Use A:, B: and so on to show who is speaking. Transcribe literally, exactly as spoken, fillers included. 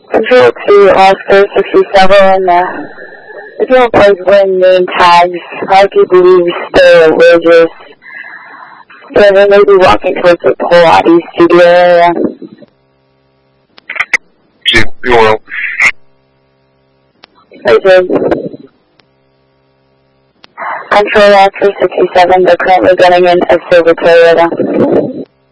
A: Control to Oscar sixty-seven, uh, if you please win name tags, like you believe still religious, so they may be walking towards the Pilates studio area.
B: You, you will.
A: Okay. Control Oscar sixty-seven, they're currently getting in a Silver Toyota.